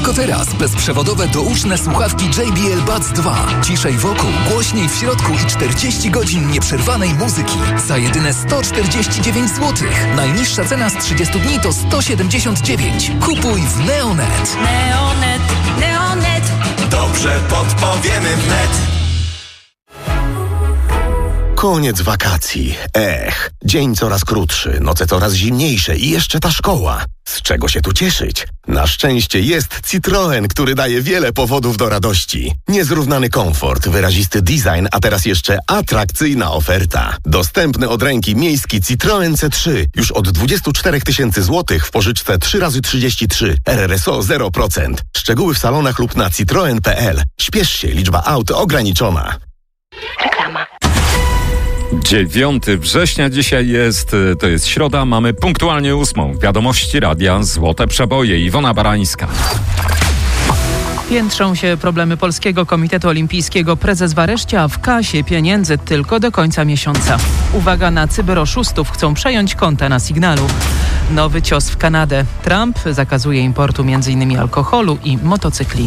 Tylko teraz bezprzewodowe douczne słuchawki JBL Buds 2. Ciszej wokół, głośniej w środku i 40 godzin nieprzerwanej muzyki. Za jedyne 149 zł. Najniższa cena z 30 dni to 179. Kupuj w Neonet. Neonet. Dobrze podpowiemy wnet. Koniec wakacji. Dzień coraz krótszy, noce coraz zimniejsze i jeszcze ta szkoła. Z czego się tu cieszyć? Na szczęście jest Citroen, który daje wiele powodów do radości. Niezrównany komfort, wyrazisty design, a teraz jeszcze atrakcyjna oferta. Dostępny od ręki miejski Citroen C3 już od 24 000 złotych w pożyczce 3x33. RRSO 0%. Szczegóły w salonach lub na citroen.pl. Śpiesz się, liczba aut ograniczona. Reklama. 9 września dzisiaj jest, to jest środa, mamy punktualnie 8. Wiadomości radia Złote Przeboje. Iwona Barańska. Piętrzą się problemy Polskiego Komitetu Olimpijskiego. Prezes w areszcie, a w kasie pieniędzy tylko do końca miesiąca. Uwaga na cyberoszustów, chcą przejąć konta na Signalu. Nowy cios w Kanadę. Trump zakazuje importu m.in. alkoholu i motocykli.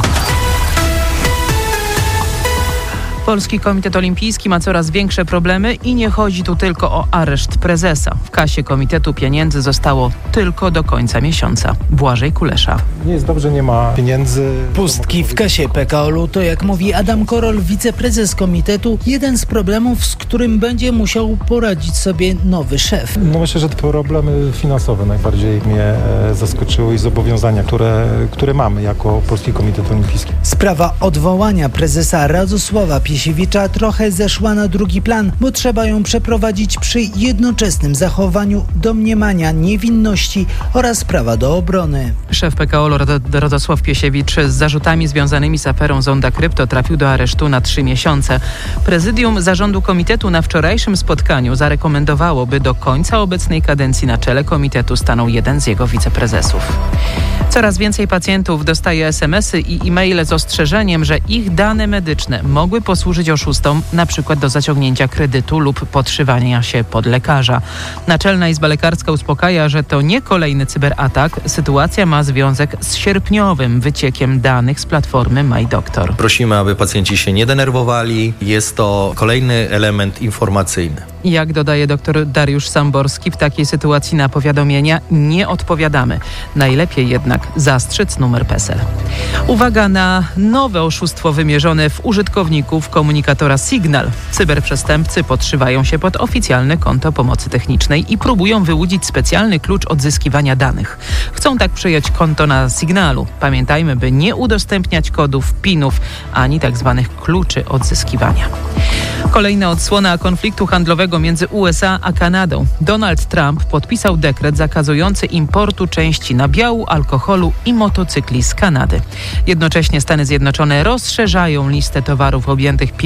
Polski Komitet Olimpijski ma coraz większe problemy i nie chodzi tu tylko o areszt prezesa. W kasie komitetu pieniędzy zostało tylko do końca miesiąca. Błażej Kulesza. Nie jest dobrze, nie ma pieniędzy. Pustki w kasie PKOL-u to, jak mówi Adam Korol, wiceprezes komitetu, jeden z problemów, z którym będzie musiał poradzić sobie nowy szef. No myślę, że te problemy finansowe najbardziej mnie zaskoczyły i zobowiązania, które mamy jako Polski Komitet Olimpijski. Sprawa odwołania prezesa Radosława Piesiewicza trochę zeszła na drugi plan, bo trzeba ją przeprowadzić przy jednoczesnym zachowaniu domniemania niewinności oraz prawa do obrony. Szef PKOL-u Radosław Piesiewicz z zarzutami związanymi z aferą Zonda Krypto trafił do aresztu na 3 miesiące. Prezydium Zarządu Komitetu na wczorajszym spotkaniu zarekomendowało, by do końca obecnej kadencji na czele komitetu stanął jeden z jego wiceprezesów. Coraz więcej pacjentów dostaje SMS-y i e-maile z ostrzeżeniem, że ich dane medyczne mogły posłużyć oszustom, na przykład do zaciągnięcia kredytu lub podszywania się pod lekarza. Naczelna Izba Lekarska uspokaja, że to nie kolejny cyberatak. Sytuacja ma związek z sierpniowym wyciekiem danych z platformy MyDoktor. Prosimy, aby pacjenci się nie denerwowali. Jest to kolejny element informacyjny. Jak dodaje dr Dariusz Samborski, w takiej sytuacji na powiadomienia nie odpowiadamy. Najlepiej jednak zastrzec numer PESEL. Uwaga na nowe oszustwo wymierzone w użytkowników komunikatora Signal. Cyberprzestępcy podszywają się pod oficjalne konto pomocy technicznej i próbują wyłudzić specjalny klucz odzyskiwania danych. Chcą tak przejąć konto na Signalu. Pamiętajmy, by nie udostępniać kodów, PIN-ów, ani tzw. kluczy odzyskiwania. Kolejna odsłona konfliktu handlowego między USA a Kanadą. Donald Trump podpisał dekret zakazujący importu części nabiału, alkoholu i motocykli z Kanady. Jednocześnie Stany Zjednoczone rozszerzają listę towarów objętych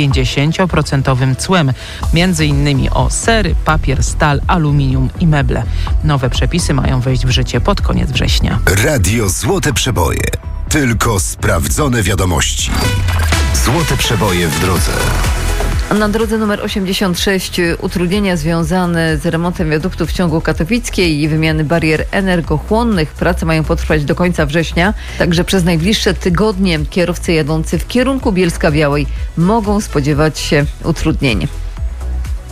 50% cłem, między innymi o sery, papier, stal, aluminium i meble. Nowe przepisy mają wejść w życie pod koniec września. Radio Złote Przeboje. Tylko sprawdzone wiadomości. Złote Przeboje w drodze. Na drodze numer 86 utrudnienia związane z remontem wiaduktu w ciągu katowickiej i wymiany barier energochłonnych. Prace mają potrwać do końca września, także przez najbliższe tygodnie kierowcy jadący w kierunku Bielska-Białej mogą spodziewać się utrudnień.